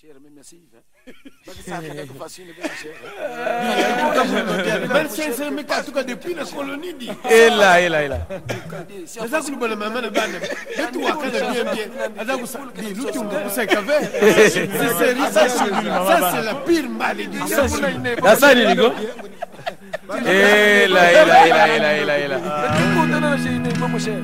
cher, mais merci. Ça fait facile, bien cher. Mais en tout cas, depuis la colonie. Et là. C'est ça que nous voulons maintenant. Mais toi, quand bien, ça, c'est la pire malédiction. Ça, Nigo. Et là. Mon cher.